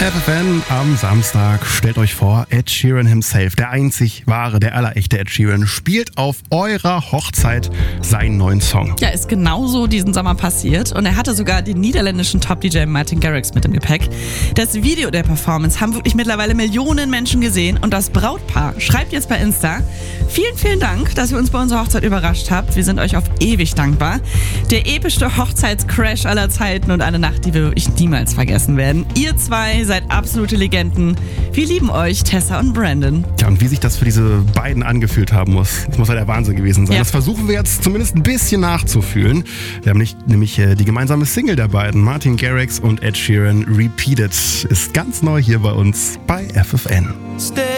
FFN am Samstag. Stellt euch vor, Ed Sheeran himself, der einzig wahre, der allerechte Ed Sheeran, spielt auf eurer Hochzeit seinen neuen Song. Ja, ist genauso diesen Sommer passiert und er hatte sogar den niederländischen Top-DJ Martin Garrix mit im Gepäck. Das Video der Performance haben wirklich mittlerweile Millionen Menschen gesehen und das Brautpaar schreibt jetzt bei Insta: Vielen, vielen Dank, dass ihr uns bei unserer Hochzeit überrascht habt. Wir sind euch auf ewig dankbar. Der epischste Hochzeitscrash aller Zeiten und eine Nacht, die wir wirklich niemals vergessen werden. Ihr zwei seid absolute Legenden. Wir lieben euch, Tessa und Brandon. Ja, und wie sich das für diese beiden angefühlt haben muss, das muss halt der Wahnsinn gewesen sein. Ja. Das versuchen wir jetzt zumindest ein bisschen nachzufühlen. Wir haben nämlich die gemeinsame Single der beiden, Martin Garrix und Ed Sheeran, Repeated, ist ganz neu hier bei uns bei FFN.